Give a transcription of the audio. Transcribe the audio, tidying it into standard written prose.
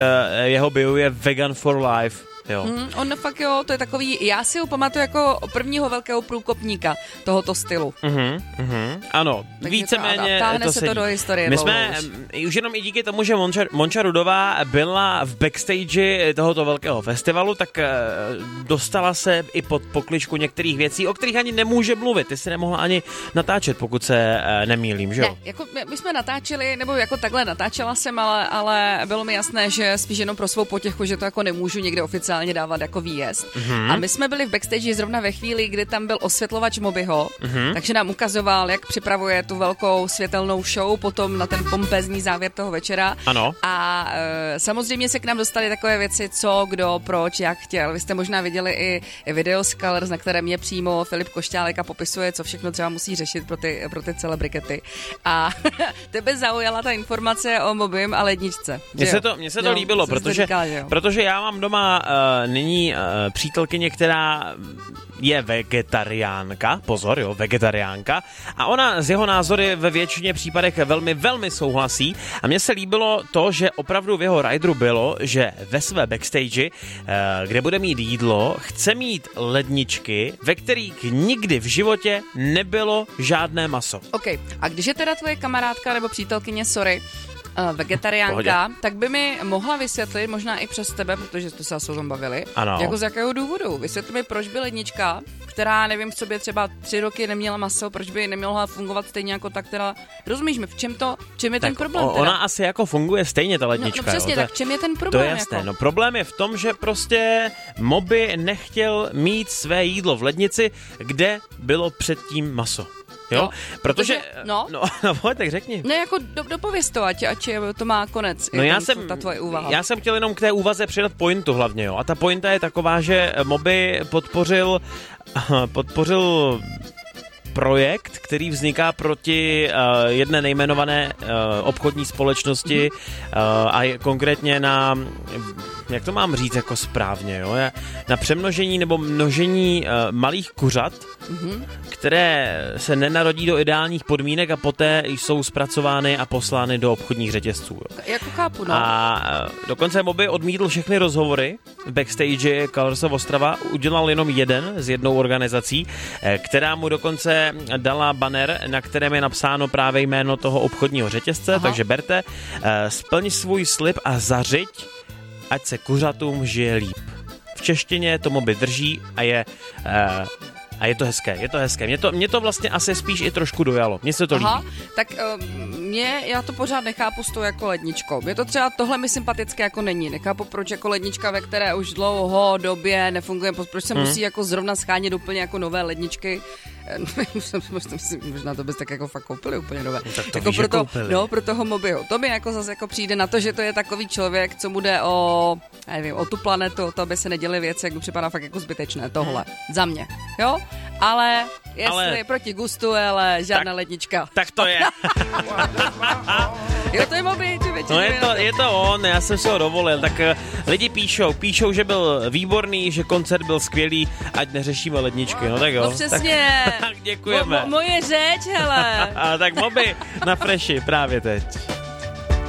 jeho bio je vegan for life. Jo. On fakt jo, to je takový, já si ho pamatuju jako prvního velkého průkopníka tohoto stylu. Ano, takže víceméně táhne se to do historie. My jsme, už jenom i díky tomu, že Monča Rudová byla v backstage tohoto velkého festivalu, tak dostala se i pod pokličku některých věcí, o kterých ani nemůže mluvit. Ty si nemohla ani natáčet, pokud se nemýlím, že jo? Ne, jako my jsme natáčeli, nebo jako takhle natáčela jsem, ale bylo mi jasné, že spíš jenom pro svou potěchu, že to jako nemůžu někde oficiálně dávat jako výjezd. A my jsme byli v backstage zrovna ve chvíli, kdy tam byl osvětlovač Mobyho, takže nám ukazoval, jak připravuje tu velkou světelnou show, potom na ten pompézní závěr toho večera. Ano. A samozřejmě se k nám dostaly takové věci, co, kdo, proč, jak chtěl. Vy jste možná viděli i video z Colors, na kterém mě přímo Filip Košťálek a popisuje, co všechno třeba musí řešit pro ty celebrity. A tebe zaujala ta informace o Mobym a ledničce. Mně se to líbilo, protože já mám doma nyní přítelkyně, která je vegetariánka, pozor, jo, vegetariánka, a ona z jeho názory ve většině případech velmi, velmi souhlasí a mně se líbilo to, že opravdu v jeho rideru bylo, že ve své backstage, kde bude mít jídlo, chce mít ledničky, ve kterých nikdy v životě nebylo žádné maso. OK, a když je teda tvoje kamarádka nebo přítelkyně, vegetariánka, tak by mi mohla vysvětlit, možná i přes tebe, protože to se asi o tom bavili, jako z jakého důvodu. Vysvětli mi, proč by lednička, která, nevím, v sobě třeba 3 roky neměla maso, proč by neměla fungovat stejně jako ta, která, rozumíš mi, v čem je ten problém? Ona asi jako funguje stejně, ta lednička. No přesně, tak v čem je ten problém? To je jasné, jako? Problém je v tom, že prostě Moby nechtěl mít své jídlo v lednici, kde bylo předtím maso. Jo? Protože pojď, tak řekni. Ne, jako dopověz to, ať to má konec. No ta tvoje úvaha. Já jsem chtěl jenom k té úvaze přidat pointu hlavně, jo. A ta pointa je taková, že Moby podpořil projekt, který vzniká proti jedné nejmenované obchodní společnosti a konkrétně na, jak to mám říct jako správně, jo? Na přemnožení nebo množení malých kuřat, které se nenarodí do ideálních podmínek a poté jsou zpracovány a poslány do obchodních řetězců. Jo? Jako chápu, no. A dokonce Moby odmítl všechny rozhovory v backstage Colors of Ostrava, udělal jenom jeden s jednou organizací, která mu dokonce dala banner, na kterém je napsáno právě jméno toho obchodního řetězce, takže berte, splň svůj slib a zařiď, ať se kuřatům žije líp. V češtině to Moby drží a je to hezké, Mě to vlastně asi spíš i trošku dojalo. Mně se to líbí. Tak já to pořád nechápu s tou jako ledničkou. Mě to třeba tohle mi sympatické jako není. Nechápu, proč jako lednička, ve které už dlouhodobě nefunguje, proč se musí jako zrovna schánět úplně jako nové ledničky. Možná to bys tak jako fakt koupili úplně nové. Tak to jako víš, pro toho Mobyho. To mi jako zase jako přijde na to, že to je takový člověk, co mu jde o tu planetu, o to, aby se neděly věci, jak mu připadá fakt jako zbytečné tohle. Za mě. Jo? Ale jestli je proti gustu, ale žádná lednička. Tak to je. Jo, to je Moby, je to on, já jsem si ho dovolil. Tak lidi píšou, že byl výborný, že koncert byl skvělý, ať neřešíme ledničky, no tak jo. No přesně. Tak děkujeme. Moje řeč, hele. Tak Moby na Freši právě teď.